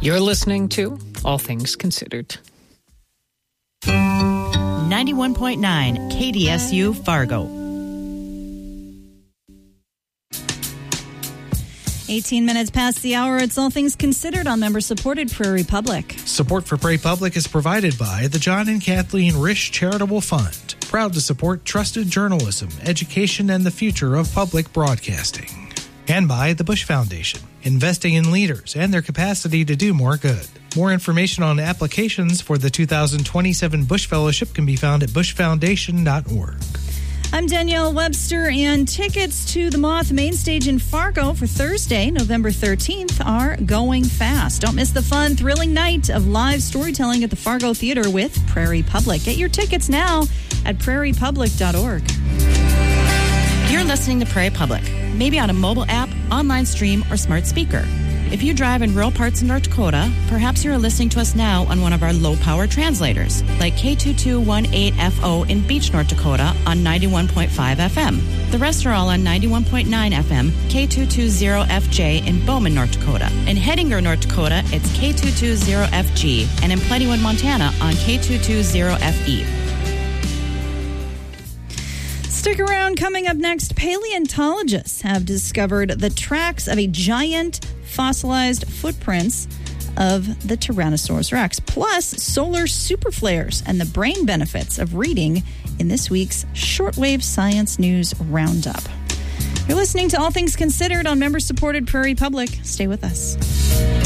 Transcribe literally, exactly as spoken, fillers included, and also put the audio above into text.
You're listening to All Things Considered. ninety-one point nine K D S U Fargo. eighteen minutes past the hour, it's All Things Considered on member-supported Prairie Public. Support for Prairie Public is provided by the John and Kathleen Risch Charitable Fund, proud to support trusted journalism, education, and the future of public broadcasting. And by the Bush Foundation, investing in leaders and their capacity to do more good. More information on applications for the two thousand twenty-seven Bush Fellowship can be found at bush foundation dot org. I'm Danielle Webster, and tickets to the Moth Main Stage in Fargo for Thursday, November thirteenth, are going fast. Don't miss the fun, thrilling night of live storytelling at the Fargo Theater with Prairie Public. Get your tickets now at prairie public dot org. You're listening to Prairie Public, maybe on a mobile app, online stream, or smart speaker. If you drive in rural parts of North Dakota, perhaps you're listening to us now on one of our low-power translators, like K two two one eight F O in Beach, North Dakota on ninety-one point five F M. The rest are all on ninety-one point nine F M, K two two zero F J in Bowman, North Dakota. In Hettinger, North Dakota, it's K two two zero F G, and in Plentywood, Montana on K two two zero F E. Stick around. Coming up next, paleontologists have discovered the tracks of a giant fossilized footprints of the Tyrannosaurus Rex, plus solar superflares and the brain benefits of reading in this week's Shortwave Science News Roundup. You're listening to All Things Considered on member-supported Prairie Public. Stay with us.